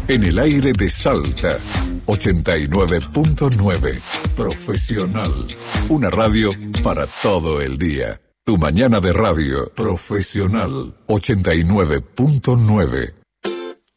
En el aire de Salta, 89.9. Profesional. Una radio para todo el día. Tu mañana de radio. Profesional. 89.9.